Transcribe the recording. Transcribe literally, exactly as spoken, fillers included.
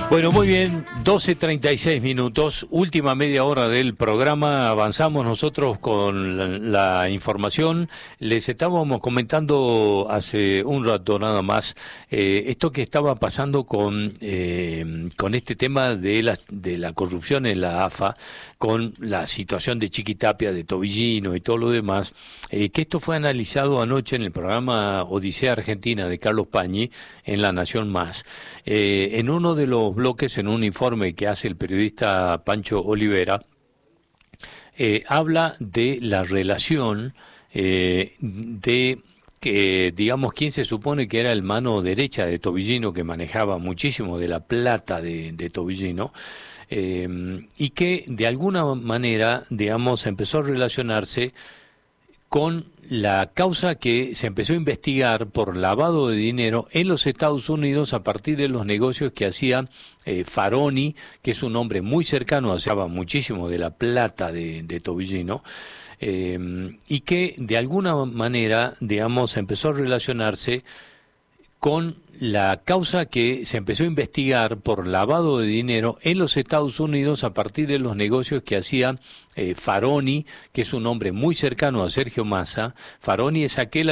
Bueno, muy bien, doce treinta y seis minutos, última media hora del programa, avanzamos nosotros con la, la información. Les estábamos comentando hace un rato nada más eh, esto que estaba pasando con eh, con este tema de la, de la corrupción en la A F A, con la situación de Chiquitapia, de Tobillino y todo lo demás, eh, que esto fue analizado anoche en el programa Odisea Argentina de Carlos Pañi en La Nación Más. Eh, en uno de los bloques, en un informe que hace el periodista Pancho Olivera, eh, habla de la relación eh, de que, digamos, quién se supone que era el mano derecha de Tobillino, que manejaba muchísimo de la plata de, de Tobillino, eh, y que de alguna manera, digamos, empezó a relacionarse con la causa que se empezó a investigar por lavado de dinero en los Estados Unidos a partir de los negocios que hacía eh, Faroni, que es un hombre muy cercano, hacía muchísimo de la plata de, de Tobillino, eh, y que de alguna manera, digamos, empezó a relacionarse con la causa que se empezó a investigar por lavado de dinero en los Estados Unidos a partir de los negocios que hacía eh, Faroni, que es un hombre muy cercano a Sergio Massa. Faroni es aquel